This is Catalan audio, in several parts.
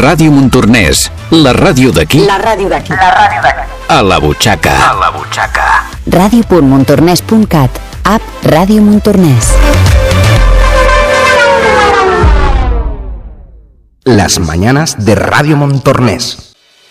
Ràdio Montornès, la ràdio d'aquí. La ràdio d'aquí. A la butxaca. Ràdio.montornès.cat. App Ràdio Montornès. Las mañanas de Radio Montornès.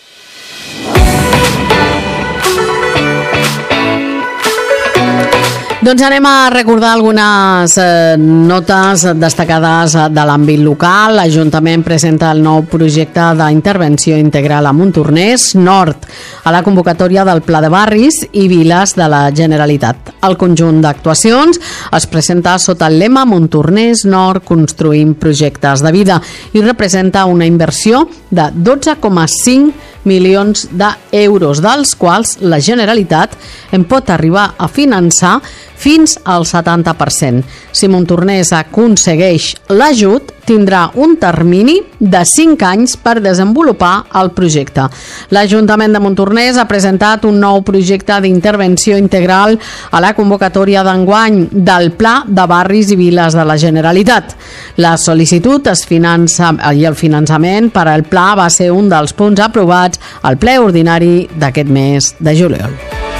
Doncs anem a recordar algunes notes destacades de l'àmbit local. L'Ajuntament presenta el nou projecte d'intervenció integral a Montornès Nord a la convocatòria del Pla de Barris i Viles de la Generalitat. El conjunt d'actuacions es presenta sota el lema Montornès Nord construïm projectes de vida i representa una inversió de 12,5 milions d'euros, dels quals la Generalitat en pot arribar a finançar fins al 70%. Si Montornès aconsegueix l'ajut, tindrà un termini de 5 anys per desenvolupar el projecte. L'Ajuntament de Montornès ha presentat un nou projecte d'intervenció integral a la convocatòria d'enguany del Pla de Barris i Viles de la Generalitat. La sol·licitud es finança i el finançament per al pla va ser un dels punts aprovats al ple ordinari d'aquest mes de juliol.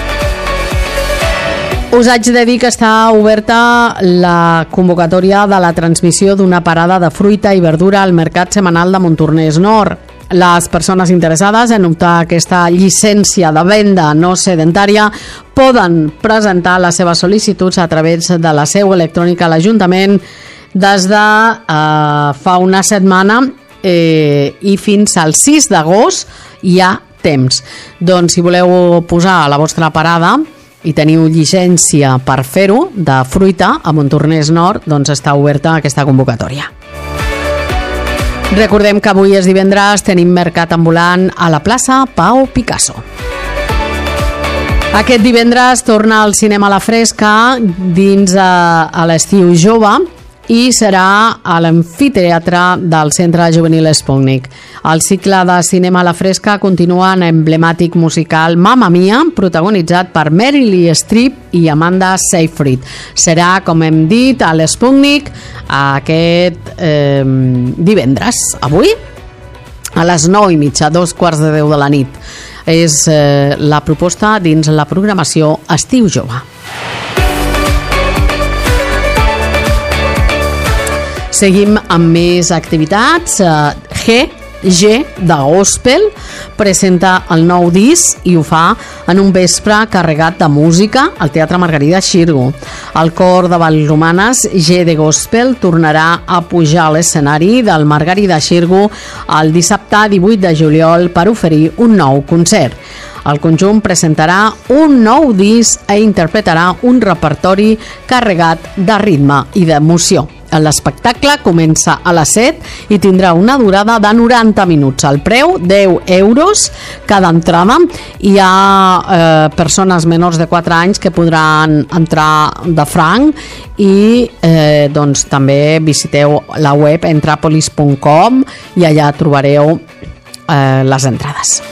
Us haig de dir que està oberta la convocatòria de la transmissió d'una parada de fruita i verdura al Mercat Setmanal de Montornès Nord. Les persones interessades en optar a aquesta llicència de venda no sedentària poden presentar les seves sol·licituds a través de la seu electrònica a l'Ajuntament des de fa una setmana i fins al 6 d'agost hi ha temps. Doncs si voleu posar la vostra parada i teniu llicència per fer-ho de fruita a Montornès Nord, doncs està oberta aquesta convocatòria. Recordem que avui és divendres, tenim mercat ambulant a la plaça Pau Picasso. Aquest divendres torna al cinema a la fresca dins a l'estiu jove i serà a l'amfiteatre del Centre Juvenil Sputnik. El cicle de cinema a la fresca continua en emblemàtic musical Mamma Mia, protagonitzat per Meryl Streep i Amanda Seyfried. Serà, com hem dit, a l'Sputnik aquest divendres, avui, a les 9:30, 9:15 de la nit. És la proposta dins la programació Estiu Jove. Seguim amb més activitats. G de Gospel presenta el nou disc i ho fa en un vespre carregat de música al Teatre Margarida Xirgo. El cor de Vallromanes G de Gospel tornarà a pujar a l'escenari del Margarida Xirgo el dissabte 18 de juliol per oferir un nou concert. El conjunt presentarà un nou disc i interpretarà un repertori carregat de ritme i d'emoció. L'espectacle comença a les 7 i tindrà una durada de 90 minuts. El preu, 10 euros cada entrada. Hi ha persones menors de 4 anys que podran entrar de franc i doncs també visiteu la web entrapolis.com i allà trobareu les entrades.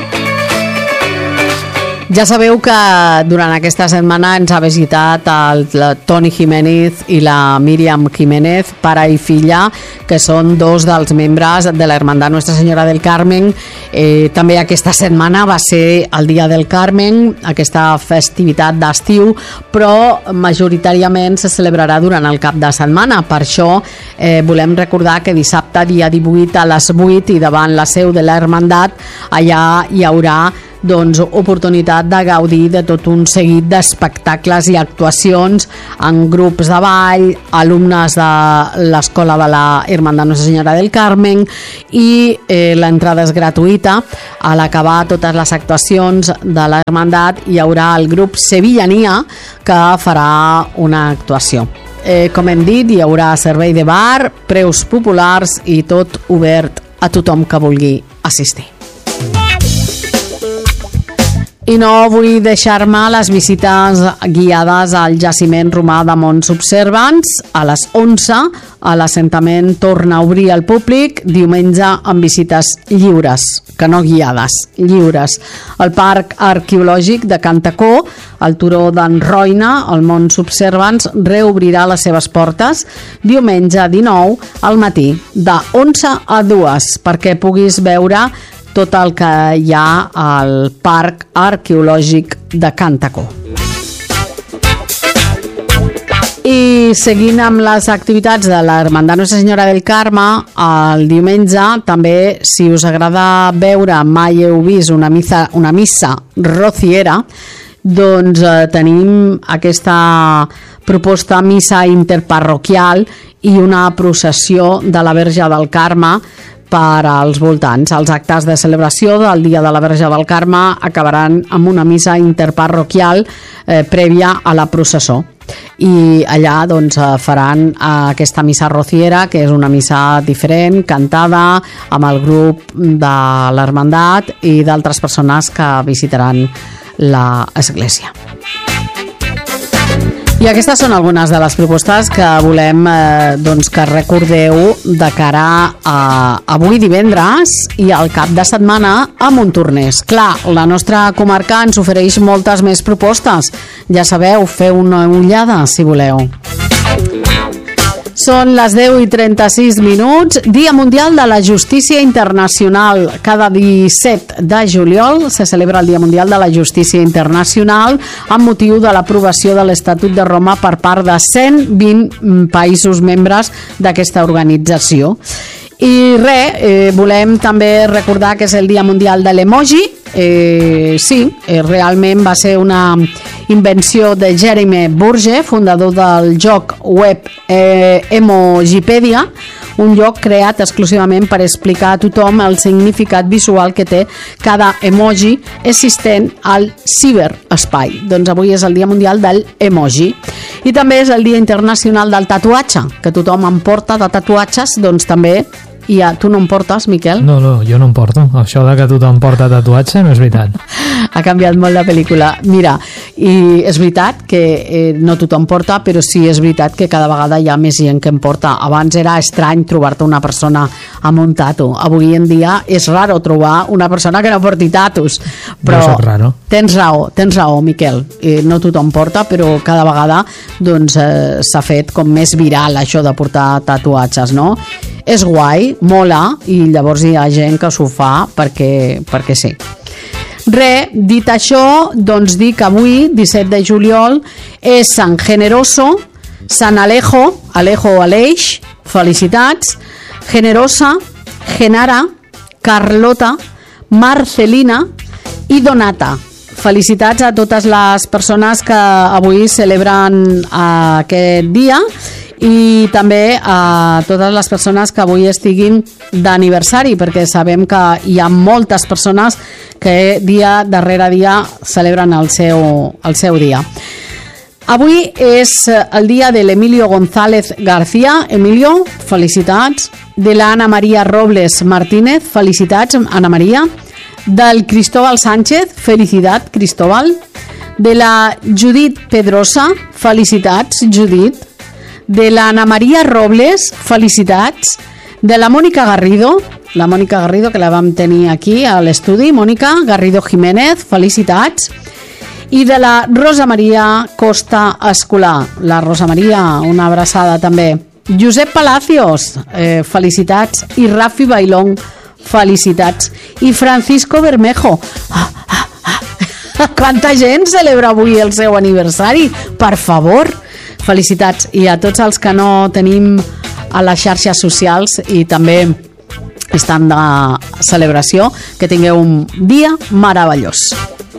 Ja sabeu que durant aquesta setmana ens ha visitat el Toni Jiménez i la Míriam Jiménez, pare i filla, que són dos dels membres de la Hermandad Nuestra Señora del Carmen. També aquesta setmana va ser el Dia del Carmen, aquesta festivitat d'estiu, però majoritàriament se celebrarà durant el cap de setmana. Per això volem recordar que dissabte, dia 18 a les 8 i davant la seu de la Hermandad, allà hi haurà doncs oportunitat de gaudir de tot un seguit d'espectacles i actuacions en grups de ball, alumnes de l'escola de la Hermandad Nuestra Señora del Carmen i l'entrada és gratuïta. A l'acabar totes les actuacions de la Hermandad hi haurà el grup Sevillania que farà una actuació. Com hem dit, hi haurà servei de bar, preus populars i tot obert a tothom que vulgui assistir. I no vull deixar-me les visites guiades al jaciment romà de Mons Observants a les 11. A l'assentament torna a obrir al públic diumenge amb visites lliures, que no guiades, lliures. El Parc Arqueològic de Cantacó, el Turó d'en Roina, el Mons Observants reobrirà les seves portes diumenge 19 al matí, de 11 a 2, perquè puguis veure tot el que hi ha al Parc Arqueològic de Cantacó. I seguint amb les activitats de l'Hermandad Nostra Senyora del Carme, el diumenge també, si us agrada veure, mai heu vist una missa rociera, doncs tenim aquesta proposta missa interparroquial i una processió de la Verge del Carme per als voltants. Els actes de celebració del Dia de la Verge del Carme acabaran amb una missa interparroquial prèvia a la processó. I allà doncs, faran aquesta missa rociera, que és una missa diferent, cantada amb el grup de l'Hermandat i d'altres persones que visitaran l'església. I aquestes són algunes de les propostes que volem doncs, que recordeu de cara a avui divendres i al cap de setmana a Montornès. Clar, la nostra comarca ens ofereix moltes més propostes. Ja sabeu, feu una ullada si voleu. Són les 10:36, Dia Mundial de la Justícia Internacional. Cada 17 de juliol se celebra el Dia Mundial de la Justícia Internacional amb motiu de l'aprovació de l'Estatut de Roma per part de 120 països membres d'aquesta organització. I volem també recordar que és el Dia Mundial de l'Emoji. Realment va ser una invenció de Jeremy Burge, fundador del joc web Emojipedia, un lloc creat exclusivament per explicar a tothom el significat visual que té cada emoji existent al ciberespai. Doncs avui és el Dia Mundial del Emoji. I també és el Dia Internacional del Tatuatge, que tothom en porta de tatuatges, doncs també. I tu no em portes, Miquel? No, jo no em porto. Això de que tothom porta tatuatge no és veritat. Ha canviat molt la pel·lícula. Mira, i és veritat que no tothom porta, però sí és veritat que cada vegada hi ha més gent que en porta. Abans era estrany trobar-te una persona amb un tatu. Avui en dia és raro trobar una persona que no porti tatus. Però no soc raro. Tens raó, Miquel. No tothom porta, però cada vegada doncs, s'ha fet com més viral això de portar tatuatges, no? És guai, mola, i llavors hi ha gent que s'ho fa perquè sí. Dit això, doncs dic que avui, 17 de juliol, és Sant Generoso, Sant Alejo o Aleix, felicitats, Generosa, Genara, Carlota, Marcelina i Donata. Felicitats a totes les persones que avui celebren aquest dia i també a totes les persones que avui estiguin d'aniversari, perquè sabem que hi ha moltes persones que dia darrere dia celebren el seu dia. Avui és el dia de l'Emilio González García. Emilio, felicitats. De l'Anna Maria Robles Martínez, felicitats, Anna Maria. Del Cristóbal Sánchez, felicitat, Cristóbal. De la Judit Pedrosa, felicitats, Judit. De l'Anna Maria Robles, felicitats. De la Mònica Garrido, que la vam tenir aquí a l'estudi, Mònica Garrido Jiménez, felicitats. I de la Rosa Maria Costa Escolar. La Rosa Maria, una abraçada també. Josep Palacios, felicitats. I Rafi Bailón, felicitats. I Francisco Bermejo. Quanta gent celebra avui el seu aniversari, per favor. Felicitats. I a tots els que no tenim a les xarxes socials i també estan de celebració, que tingueu un dia meravellós.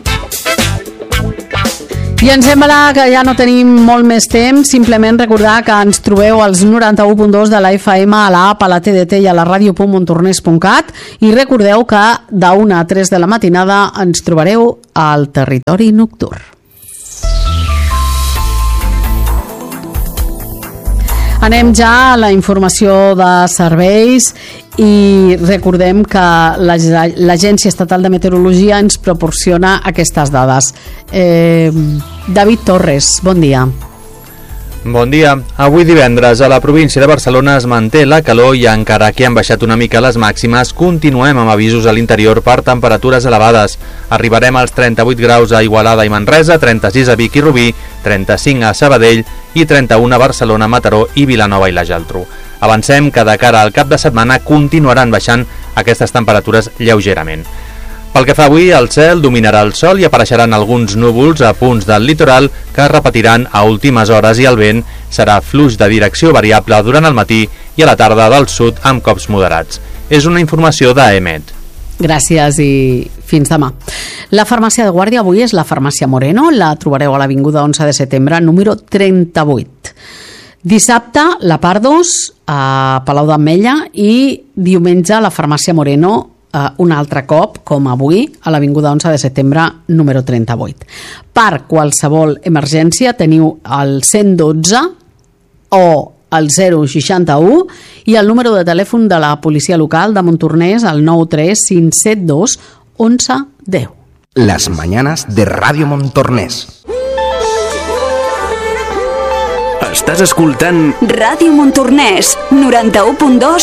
I em sembla que ja no tenim molt més temps. Simplement recordar que ens trobeu als 91.2 de la FM, a la app, a la TDT i a la ràdio.montornès.cat, i recordeu que de 1 a 3 de la matinada ens trobareu al Territori Nocturn. Anem ja a la informació de serveis i recordem que l'Agència Estatal de Meteorologia ens proporciona aquestes dades. David Torres, bon dia. Bon dia. Avui divendres a la província de Barcelona es manté la calor i encara que han baixat una mica les màximes, continuem amb avisos a l'interior per temperatures elevades. Arribarem als 38 graus a Igualada i Manresa, 36 a Vic i Rubí, 35 a Sabadell i 31 a Barcelona, Mataró i Vilanova i la Geltrú. Avancem que de cara al cap de setmana continuaran baixant aquestes temperatures lleugerament. Pel que fa avui, el cel dominarà el sol i apareixeran alguns núvols a punts del litoral que es repetiran a últimes hores i el vent serà fluix de direcció variable durant el matí i a la tarda del sud amb cops moderats. És una informació d'AEMET. Gràcies i fins demà. La farmàcia de guàrdia avui és la farmàcia Moreno, la trobareu a l'Avinguda 11 de setembre, número 38. Dissabte, la Pardos, a Palau d'Ametlla i diumenge a la farmàcia Moreno, un altre cop, com avui, a l'Avinguda 11 de setembre, número 38. Per qualsevol emergència teniu el 112 o el 061 i el número de telèfon de la policia local de Montornès, el 93572 1110. Las mañanas de Radio Montornès. Estàs escoltant Ràdio Montornès, 91.2